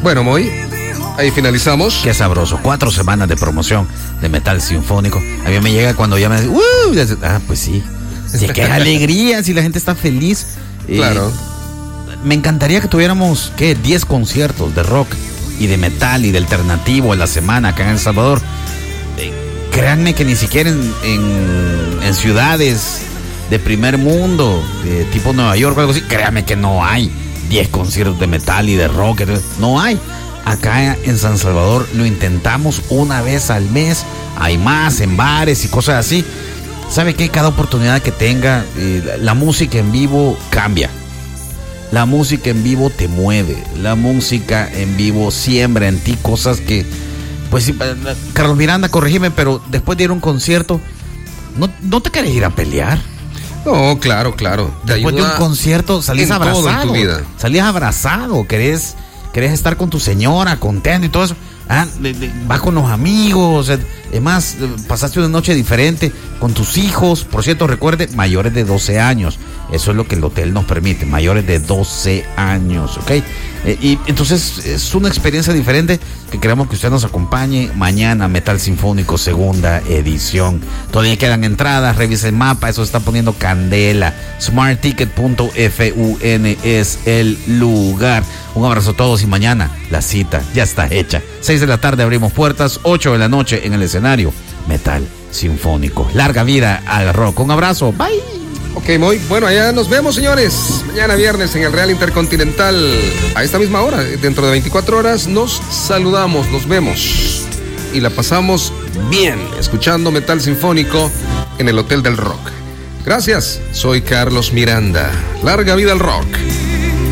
Bueno, Moy, ahí finalizamos. Qué sabroso. 4 semanas de promoción de metal sinfónico. A mí me llega cuando ya me dice, pues sí. Sí, qué alegría, si la gente está feliz. Claro. Me encantaría que tuviéramos, 10 conciertos de rock y de metal y de alternativo a la semana acá en El Salvador. Créanme que ni siquiera en ciudades de primer mundo, de tipo Nueva York o algo así, créanme que no hay 10 conciertos de metal y de rock. No hay. Acá en San Salvador lo intentamos una vez al mes. Hay más en bares y cosas así. ¿Sabe qué? Cada oportunidad que tenga, la música en vivo cambia. La música en vivo te mueve. La música en vivo siembra en ti cosas que, pues sí, Carlos Miranda, corrígeme, pero después de ir a un concierto, ¿no te querés ir a pelear? No, claro. Después de un concierto salís abrazado. Todo en tu vida. Salís abrazado, querés estar con tu señora, contento y todo eso. Vas con los amigos, es más, pasaste una noche diferente con tus hijos. Por cierto, recuerde, mayores de 12 años. Eso es lo que el hotel nos permite, mayores de 12 años, ¿ok? Y entonces es una experiencia diferente que queremos que usted nos acompañe mañana, Metal Sinfónico, segunda edición. Todavía quedan entradas, revise el mapa, eso está poniendo candela. smartticket.fun es el lugar. Un abrazo a todos y mañana la cita ya está hecha. 6 de la tarde abrimos puertas, 8 de la noche en el escenario, Metal Sinfónico. Larga vida al rock. Un abrazo, bye. Ok, Moy. Bueno, allá nos vemos, señores. Mañana viernes en el Real Intercontinental. A esta misma hora, dentro de 24 horas, nos saludamos, nos vemos. Y la pasamos bien, escuchando Metal Sinfónico en el Hotel del Rock. Gracias, soy Carlos Miranda. Larga vida al rock.